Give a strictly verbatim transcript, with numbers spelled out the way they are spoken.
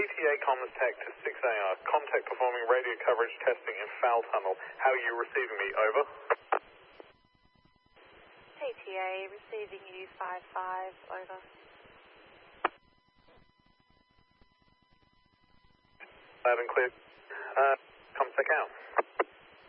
T A comms tech to six A R. Contact performing radio coverage testing in foul tunnel. How are you receiving me? Over. T T A receiving you five five. Over. Loud and clear. Uh, comms tech out.